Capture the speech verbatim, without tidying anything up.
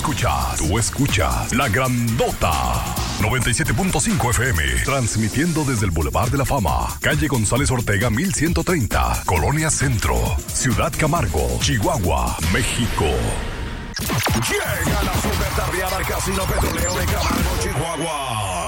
escuchas, tú escuchas La Grandota noventa y siete punto cinco F M, transmitiendo desde el Boulevard de la Fama, calle González Ortega mil ciento treinta, Colonia Centro, Ciudad Camargo, Chihuahua, México. Llega la super tardeada al Casino Petrolero de Camargo, Chihuahua.